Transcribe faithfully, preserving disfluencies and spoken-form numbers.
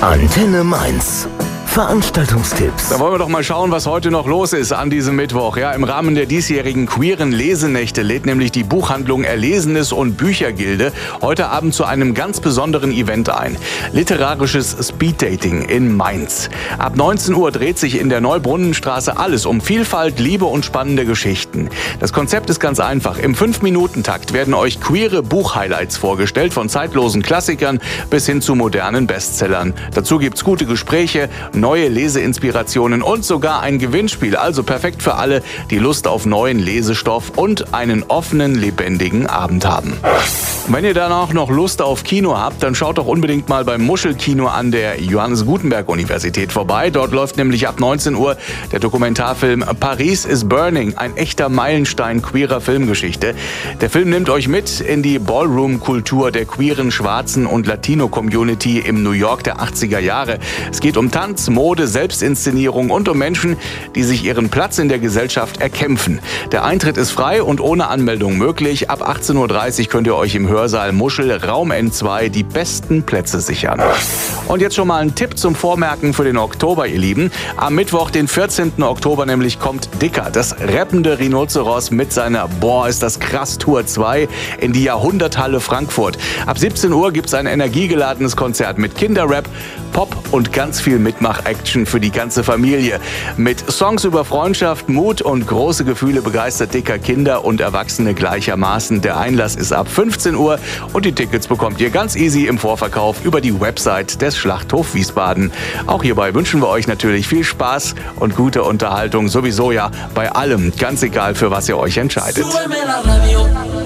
Antenne Mainz. Veranstaltungstipps. Da wollen wir doch mal schauen, was heute noch los ist an diesem Mittwoch. Ja, im Rahmen der diesjährigen queeren Lesenächte lädt nämlich die Buchhandlung Erlesenes und Büchergilde heute Abend zu einem ganz besonderen Event ein. Literarisches Speeddating in Mainz. Ab neunzehn Uhr dreht sich in der Neubrunnenstraße alles um Vielfalt, Liebe und spannende Geschichten. Das Konzept ist ganz einfach. Im fünf Minuten Takt werden euch queere Buchhighlights vorgestellt, von zeitlosen Klassikern bis hin zu modernen Bestsellern. Dazu gibt's gute Gespräche, neue Leseinspirationen und sogar ein Gewinnspiel. Also perfekt für alle, die Lust auf neuen Lesestoff und einen offenen, lebendigen Abend haben. Und wenn ihr danach noch Lust auf Kino habt, dann schaut doch unbedingt mal beim Muschelkino an der Johannes Gutenberg Universität vorbei. Dort läuft nämlich ab neunzehn Uhr der Dokumentarfilm Paris is Burning, ein echter Meilenstein queerer Filmgeschichte. Der Film nimmt euch mit in die Ballroom-Kultur der queeren, schwarzen und Latino-Community im New York der achtziger Jahre. Es geht um Tanz, Mode, Selbstinszenierung und um Menschen, die sich ihren Platz in der Gesellschaft erkämpfen. Der Eintritt ist frei und ohne Anmeldung möglich. Ab achtzehn Uhr dreißig könnt ihr euch im Hörsaal Muschel Raum N zwei die besten Plätze sichern. Und jetzt schon mal ein Tipp zum Vormerken für den Oktober, ihr Lieben. Am Mittwoch, den vierzehnten Oktober nämlich, kommt Dicker, das rappende Rhinoceros mit seiner Boah, ist das krass Tour zwei in die Jahrhunderthalle Frankfurt. Ab siebzehn Uhr gibt's ein energiegeladenes Konzert mit Kinderrap, Pop und ganz viel Mitmach-Action für die ganze Familie. Mit Songs über Freundschaft, Mut und große Gefühle begeistert Dicker Kinder und Erwachsene gleichermaßen. Der Einlass ist ab fünfzehn Uhr und die Tickets bekommt ihr ganz easy im Vorverkauf über die Website des Schlachthof Wiesbaden. Auch hierbei wünschen wir euch natürlich viel Spaß und gute Unterhaltung, sowieso ja bei allem, ganz egal für was ihr euch entscheidet.